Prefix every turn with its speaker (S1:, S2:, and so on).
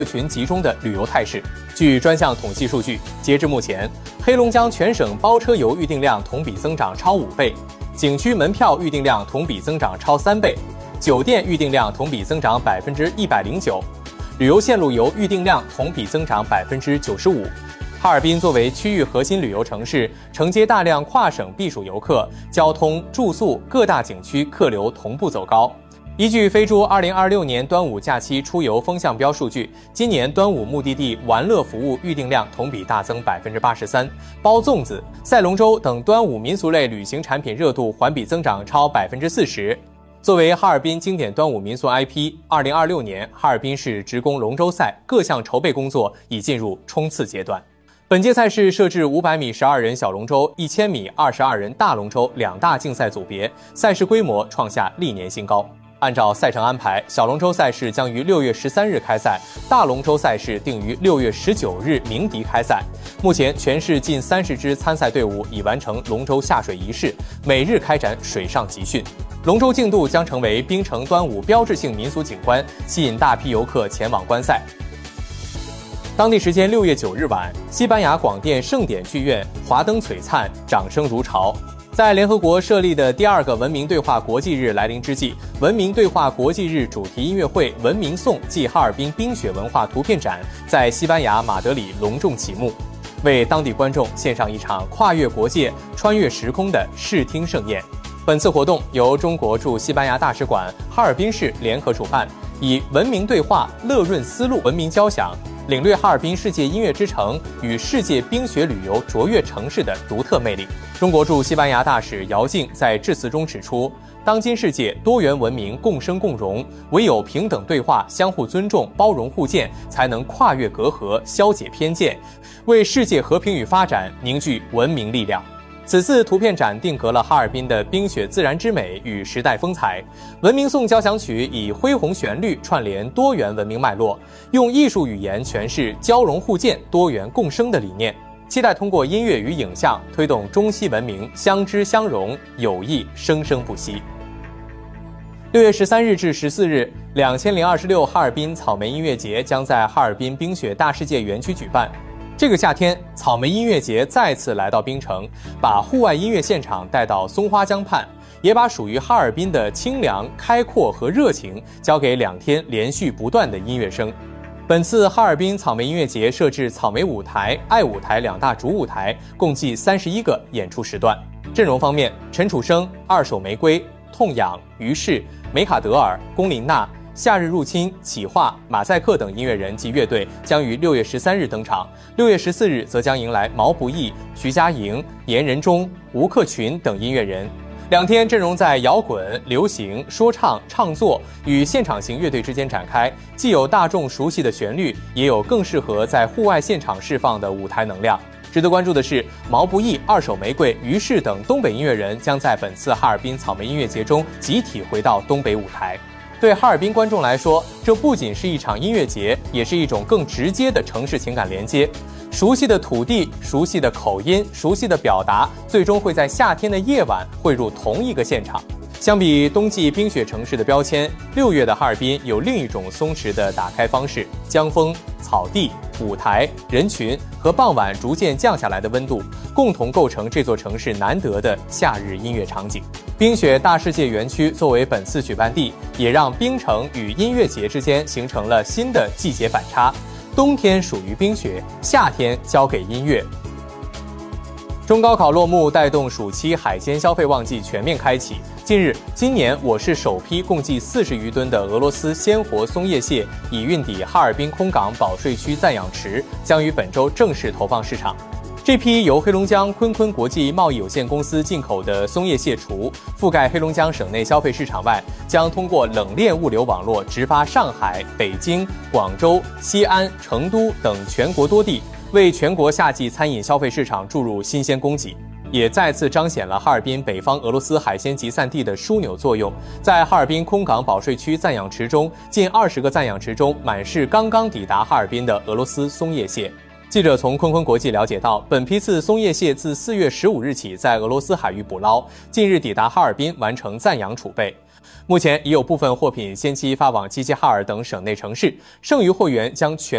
S1: 群集中的旅游态势。据专项统计数据，截至目前，黑龙江全省包车游预订量同比增长超5倍，景区门票预订量同比增长超3倍，酒店预订量同比增长109%，旅游线路游预订量同比增长95%。哈尔滨作为区域核心旅游城市，承接大量跨省避暑游客，交通、住宿各大景区客流同步走高。依据飞猪2026年端午假期出游风向标数据，今年端午目的地玩乐服务预订量同比大增83%，包粽子、赛龙舟等端午民俗类旅行产品热度环比增长超40%。作为哈尔滨经典端午民俗 IP，2026年哈尔滨市职工龙舟赛各项筹备工作已进入冲刺阶段。本届赛事设置500米12人小龙舟、1000米22人大龙舟2大竞赛组别，赛事规模创下历年新高。按照赛程安排，小龙舟赛事将于6月13日开赛，大龙舟赛事定于6月19日鸣笛开赛。目前，全市近30支参赛队伍已完成龙舟下水仪式，每日开展水上集训。龙舟竞渡将成为冰城端午标志性民俗景观，吸引大批游客前往观赛。当地时间6月9日晚，西班牙广电盛典剧院华灯璀璨，掌声如潮。在联合国设立的第2个文明对话国际日来临之际，文明对话国际日主题音乐会《文明颂》暨哈尔滨冰雪文化图片展在西班牙马德里隆重启幕，为当地观众献上一场跨越国界、穿越时空的视听盛宴。本次活动由中国驻西班牙大使馆、哈尔滨市联合主办，以文明对话、乐润丝路文明交响，领略哈尔滨世界音乐之城与世界冰雪旅游卓越城市的独特魅力。中国驻西班牙大使姚静在致辞中指出，当今世界多元文明共生共荣，唯有平等对话、相互尊重、包容互鉴，才能跨越隔阂、消解偏见，为世界和平与发展凝聚文明力量。此次图片展定格了哈尔滨的冰雪自然之美与时代风采。文明颂交响曲以恢宏旋律串联多元文明脉络，用艺术语言诠释交融互鉴、多元共生的理念。期待通过音乐与影像推动中西文明相知相融，友谊生生不息。6月13日至14日，2026哈尔滨草莓音乐节将在哈尔滨冰雪大世界园区举办。这个夏天，草莓音乐节再次来到冰城，把户外音乐现场带到松花江畔，也把属于哈尔滨的清凉、开阔和热情交给2天连续不断的音乐声。本次哈尔滨草莓音乐节设置草莓舞台、爱舞台2大主舞台，共计31个演出时段。阵容方面，陈楚生、二手玫瑰、痛痒、于适、梅卡德尔、龚琳娜、夏日入侵、企划、马赛克等音乐人及乐队将于6月13日登场，6月14日则将迎来毛不易、徐佳莹、严仁中、吴克群等音乐人。2天阵容在摇滚、流行、说唱、唱作与现场型乐队之间展开，既有大众熟悉的旋律，也有更适合在户外现场释放的舞台能量。值得关注的是，毛不易、二手玫瑰、于适等东北音乐人将在本次哈尔滨草莓音乐节中集体回到东北舞台。对哈尔滨观众来说，这不仅是一场音乐节，也是一种更直接的城市情感连接。熟悉的土地、熟悉的口音、熟悉的表达，最终会在夏天的夜晚汇入同一个现场。相比冬季冰雪城市的标签，6月的哈尔滨有另一种松弛的打开方式，江风、草地、舞台、人群和傍晚逐渐降下来的温度，共同构成这座城市难得的夏日音乐场景。冰雪大世界园区作为本次举办地，也让冰城与音乐节之间形成了新的季节反差。冬天属于冰雪，夏天交给音乐。中高考落幕，带动暑期海鲜消费旺季全面开启。近日，今年我市首批共计40余吨的俄罗斯鲜活松叶蟹已运抵哈尔滨空港保税区暂养池，将于本周正式投放市场。这批由黑龙江坤坤国际贸易有限公司进口的松叶蟹雏，覆盖黑龙江省内消费市场外，将通过冷链物流网络直发上海、北京、广州、西安、成都等全国多地，为全国夏季餐饮消费市场注入新鲜供给，也再次彰显了哈尔滨北方俄罗斯海鲜集散地的枢纽作用。在哈尔滨空港保税区暂养池中，近20个暂养池中满是刚刚抵达哈尔滨的俄罗斯松叶蟹。记者从坤坤国际了解到，本批次松叶蟹自4月15日起在俄罗斯海域捕捞，近日抵达哈尔滨完成暂养储备。 目前已有部分货品先期发往齐齐哈尔等省内城市，剩余货源将全